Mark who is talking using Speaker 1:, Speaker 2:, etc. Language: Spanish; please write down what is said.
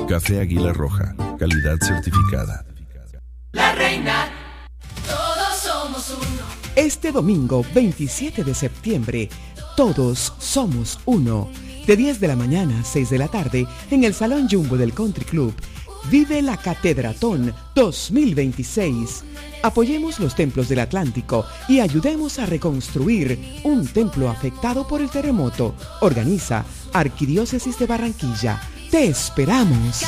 Speaker 1: Café Águila Roja, calidad certificada.
Speaker 2: La reina, todos somos uno.
Speaker 3: Este domingo 27 de septiembre, todos somos uno. De 10 de la mañana a 6 de la tarde, en el Salón Jumbo del Country Club, vive la Catedratón 2026. Apoyemos los templos del Atlántico y ayudemos a reconstruir un templo afectado por el terremoto. Organiza Arquidiócesis de Barranquilla. ¡Te esperamos!